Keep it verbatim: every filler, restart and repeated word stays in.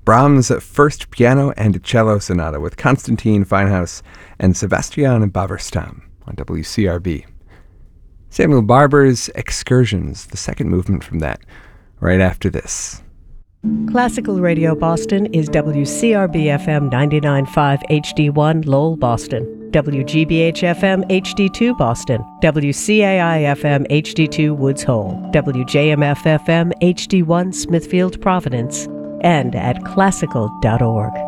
Brahms' First Piano and Cello Sonata with Konstantin Feinhaus and Sebastian Baverstam on W C R B. Samuel Barber's Excursions, the second movement from that, right after this. Classical Radio Boston is W C R B F M ninety-nine point five H D one Lowell, Boston, W G B H F M H D two Boston, W C A I F M H D two Woods Hole, W J M F F M H D one Smithfield, Providence, and at classical dot org.